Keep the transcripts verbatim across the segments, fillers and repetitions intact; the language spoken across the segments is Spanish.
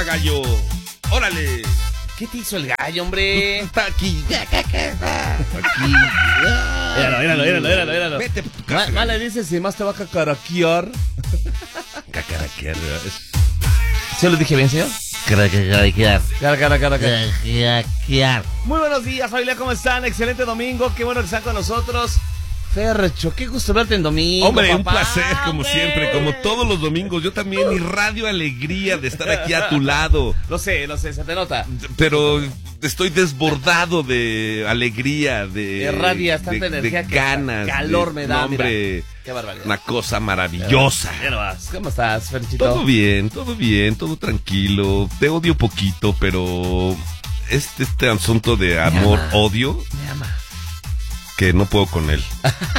Gallo, órale. ¿Qué te hizo el gallo, hombre? Está aquí. Aquí. Míralo, míralo, míralo, míralo, míralo. Vete por tu Ma- casa. Más le dices si más te va a cacaraquear. Cacaraquear. ¿Sí lo dije bien, señor? Craquear. Cara, cara, cara, cara. Craquear. Muy buenos días, familia, ¿cómo están? Excelente domingo, qué bueno que están con nosotros. Fercho, qué gusto verte en domingo. Hombre, un papá, placer, como hombre. siempre, como todos los domingos. Yo también irradio alegría de estar aquí a tu lado. Lo sé, lo sé, se te nota. Pero estoy desbordado de alegría, de, Irradias tanta de, energía de que ganas. calor de- me da, no, hombre, mira. Qué barbaridad. una cosa maravillosa. Ya no vas. ¿Cómo estás, Ferchito? Todo bien, todo bien, todo tranquilo. Te odio poquito, pero este, este asunto de amor-odio, Me ama. que no puedo con él.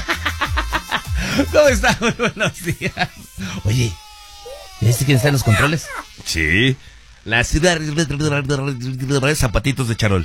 ¿Cómo estás? Muy buenos días. Oye, ¿viste quién está en los controles? Sí. La ciudad zapatitos de charol.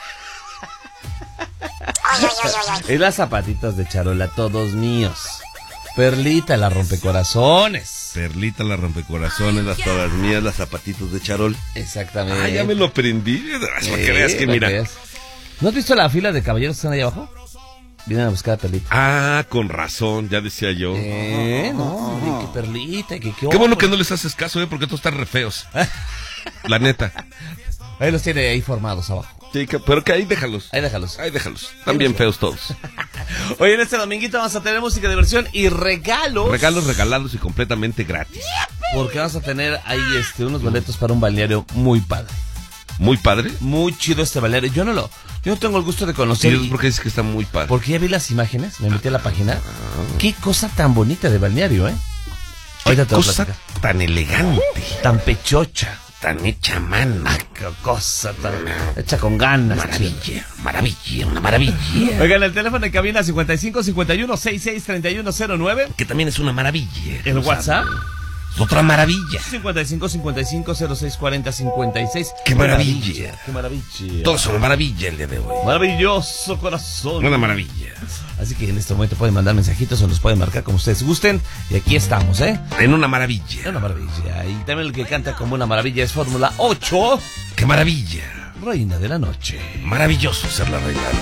Es las zapatitas de charola, todos míos. Perlita, la rompecorazones. Perlita, la rompecorazones, las todas mías, las zapatitos de charol. Exactamente. Ah, ya me lo aprendí. Para Sí, que veas que para mira. que veas. ¿No has visto la fila de caballeros que están ahí abajo? Vienen a buscar a Perlita. Ah, con razón, ya decía yo. Eh, no, y que Perlita, y que qué Qué bueno hombre. que no les haces caso, eh, porque todos están re feos. La neta. Ahí los tiene ahí formados abajo. Sí, que- pero que ahí déjalos. Ahí déjalos. Ahí déjalos. Están bien feos todos. Hoy en este dominguito vamos a tener música, diversión y regalos. Regalos regalados y completamente gratis. Porque vamos a tener ahí este unos boletos para un balneario muy padre. Muy padre. Muy chido este balneario. Yo no lo, yo no tengo el gusto de Sí, conocer. es porque dices que está muy padre. Porque ya vi las imágenes, me metí a la página. Qué cosa tan bonita de balneario, ¿eh? Qué Ahorita te voy a cosa platicar. tan elegante, Tan pechocha. tan hecha a mano. Ay, qué cosa tan hecha con ganas. Maravilla, maravilla, una maravilla. Oigan, el teléfono de cabina cincuenta y cinco cincuenta y uno sesenta y seis treinta y uno cero nueve. Que también es una maravilla. El O sea, WhatsApp es otra maravilla. cincuenta y cinco cincuenta y cinco cero seis cuarenta cincuenta y seis. Qué maravilla. Qué maravilla. Todos son maravilla el día de hoy. Maravilloso corazón. Una maravilla. Así que en este momento pueden mandar mensajitos o los pueden marcar como ustedes gusten. Y aquí estamos, ¿eh? En una maravilla. Una maravilla. Y también el que canta como una maravilla es Fórmula ocho, Qué maravilla. Reina de la Noche. Maravilloso ser la reina.